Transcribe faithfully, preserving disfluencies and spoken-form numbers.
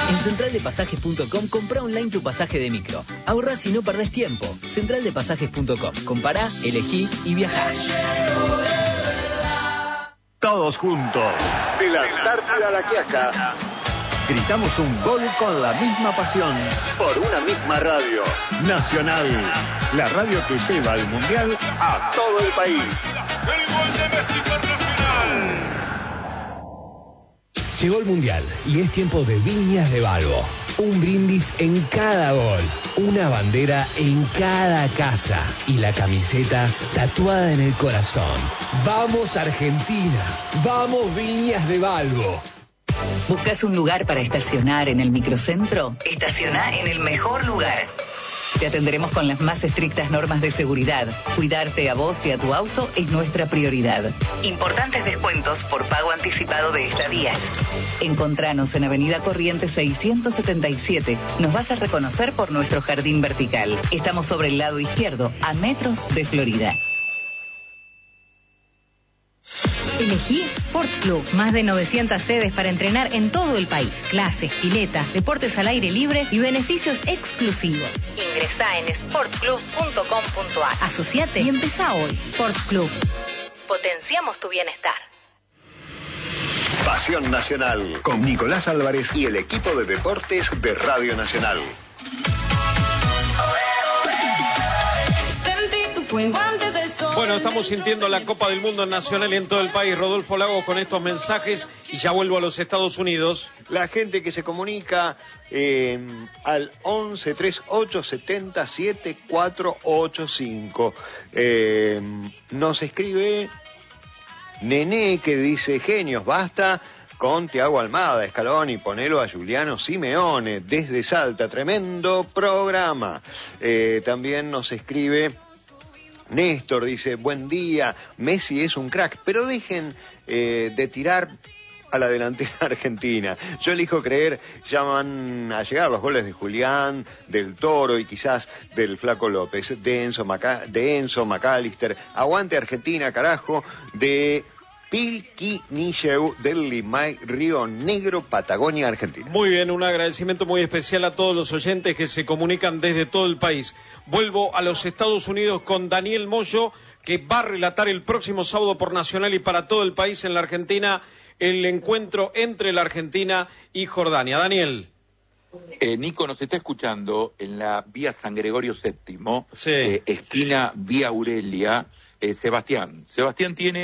En central de pasajes punto com comprá online tu pasaje de micro. Ahorrás y no perdés tiempo. central de pasajes punto com. Compará, elegí y viajá. Todos juntos, de la Antártida a la Quiaca, gritamos un gol con la misma pasión, por una misma radio. Nacional, la radio que lleva el Mundial a todo el país. ¡El gol de Messi por Nacional! Llegó el Mundial y es tiempo de Viñas de Balbo. Un brindis en cada gol, una bandera en cada casa y la camiseta tatuada en el corazón. ¡Vamos Argentina! ¡Vamos Viñas de Balbo! ¿Buscas un lugar para estacionar en el microcentro? Estaciona en el mejor lugar. Te atenderemos con las más estrictas normas de seguridad. Cuidarte a vos y a tu auto es nuestra prioridad. Importantes descuentos por pago anticipado de estadías. Encontranos en Avenida Corrientes seiscientos setenta y siete. Nos vas a reconocer por nuestro jardín vertical. Estamos sobre el lado izquierdo, a metros de Florida. Elegí Sport Club. Más de novecientas sedes para entrenar en todo el país. Clases, piletas, deportes al aire libre y beneficios exclusivos. Ingresá en sport club punto com punto a r. Asociate y empezá hoy. Sport Club. Potenciamos tu bienestar. Pasión Nacional, con Nicolás Álvarez y el equipo de deportes de Radio Nacional. Bueno, estamos sintiendo la Copa del Mundo Nacional en todo el país. Rodolfo Lagos con estos mensajes y ya vuelvo a los Estados Unidos. La gente que se comunica eh, al once treinta y ocho setenta setenta y cuatro ochenta y cinco. Eh, nos escribe Nené que dice: genios, basta con Thiago Almada, Escalón y ponelo a Giuliano Simeone desde Salta. Tremendo programa. Eh, también nos escribe Néstor, dice: buen día, Messi es un crack, pero dejen eh, de tirar a la delantera argentina. Yo elijo creer, ya van a llegar los goles de Julián, del Toro y quizás del Flaco López, de Enzo, Maca, de Enzo McAllister. Aguante Argentina, carajo, de Pilquinilleu, del Limay, Río Negro, Patagonia, Argentina. Muy bien, un agradecimiento muy especial a todos los oyentes que se comunican desde todo el país. Vuelvo a los Estados Unidos con Daniel Moyo, que va a relatar el próximo sábado por Nacional y para todo el país en la Argentina el encuentro entre la Argentina y Jordania. Daniel. Eh, Nico nos está escuchando en la vía San Gregorio séptimo, sí. eh, esquina vía Aurelia. Eh, Sebastián. Sebastián tiene